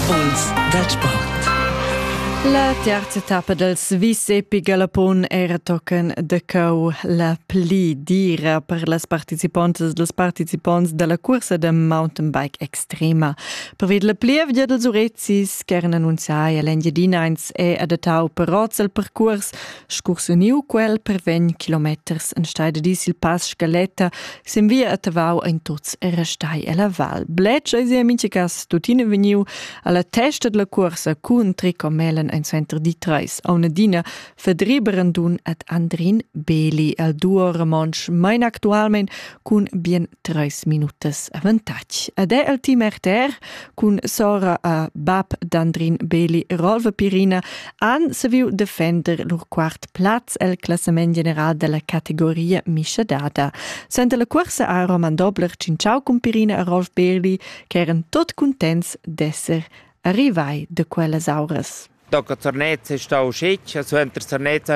Puls del sport. La terza etapa del Swiss Epic Galopon era tochen de cau la pli dira per las participantes dels participants della corsa de mountain bike extrema. Per vid la plievgia dels urezzis ch'eran annunziai all'Engiadina eins è adattau per il percurs scursuniu quel per 20 kilometers en steide dis il pass Scaletta s'envia a Tavau in tots era stai e la val. Bletch eisi amincicas tutine veniu alla testa della corsa cun tricomelen ein center di treis. A una dina verdriberen dun ad Andrin Beli al duo remanche main actualment cun bien 3 minutes avantatg. Ed è il team RTR cun sora a Bab d'Andrin Beli Rolva Pirina an se viu defender lur quart plaz el classament general della categoria Mischedada. Sente la corsa a Roman Dobler cinciau cun Pirina e Rolf Beli che eran tot contents d'esser arrivai de quelles auras. Dopo Zernez è stato sciccio, mentre Zernez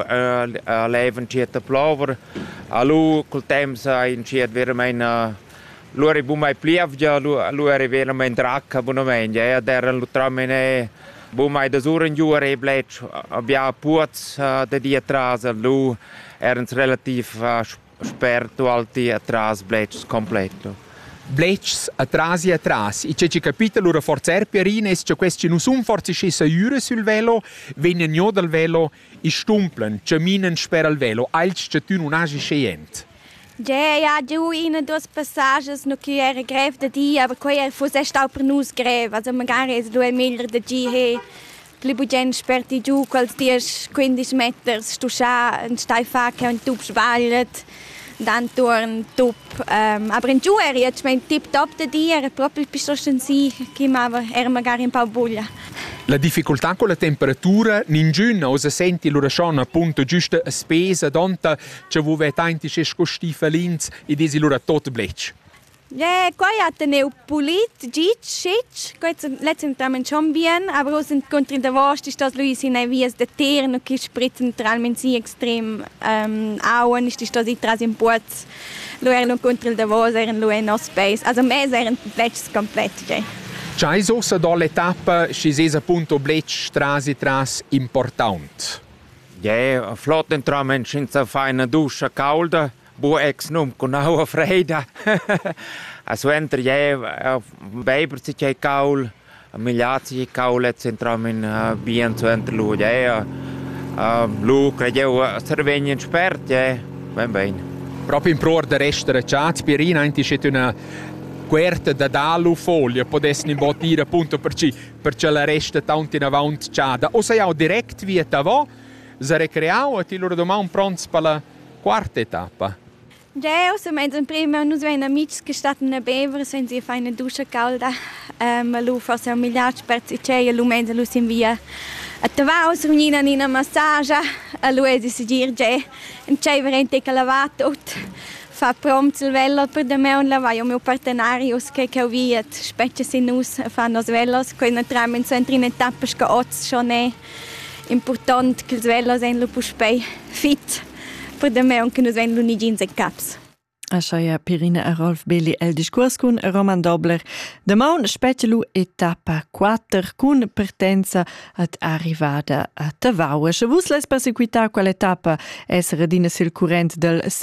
ha levato plover, col tempo ha iniziato veramente lui bu mai plievgia, lui era veramente racca buonamente, era l'ultramene bu mai da sura in giù e blech abbia puz da di atrás, lui era relativ sperto alti atrás blech completo. Bletchs atrás e atrás. E c'è capito l'ora forzer Pierina è che questi non sono forse scese jure sul velo, vengono dal velo e stumplen, camminano per il velo, als che tu non hai scient. Ja, giù in due passages no che era greve da di, aber poi fosse stato per noi greve, also magari è due meglio da di Plibugen sperti giù quels 10-15 meters, tu sa un stai fa che un tub sbagliat. Dan torn top. Aber in giù era jetzt mein tip top da di era proprio pistoschen si che era magari un po' buia. La difficoltà con la temperatura ningiuna osa senti lura schon appunto giusta spesa donta che vuve tanti stifelins e desi lura tot blech. Ja, qua ha teneu pulit, schitsch, letztendlich tramen schon bien, aber aus sind contra der Wurst ist das Luis in vias de terno che spritzen tralmen si extrem auen ist das i tras in ports. Lo erano contra der Wurst eren lo no space. Also mehr eren blech komplett, ja. C'hai sosa do l'etappa scesesa appunto blech tras important. Ja, flotten tramen senza feina duscia calda. Bo ex num con aua freida. Also entro ja Weiber sich ja kaul, migliazzi ja kaul et centramen bien zu entro lu ja. Lu credevo servenien spert ja, ben. Proprio in proor de restere chat Pierina anti c'è una querta da dalu foglia potessi bottire appunto perché la resta tanto in avanti ciada. O sei direct via tavo, se recreao e ti loro domani pronto per la quarta etappa. Ja, also mein prima nus wenn amici gestatten na bever sen sie feine dusche calda. Lu forse un miliard sperzi c'è lu menza lu sin via. A Tavau sunina in una massaggia, a lu è di sigir ja. Un c'è veramente che lavato. Fa prompt il velo per de me un lavai o mio partenarius che viet specie sinus fanno svelos coi na tramen so entrin etappa sca oz schon è important che il velo sen lu puspei fit. Per de me anche nos ven luni jeans e caps. Ascia Pirina e Rolf Beli el discurs cun Roman Dobler. Demaun specialu etappa 4 cun partenza ad arrivada a Tavau. Se vus les perseguita quell'etappa essere dina sil current del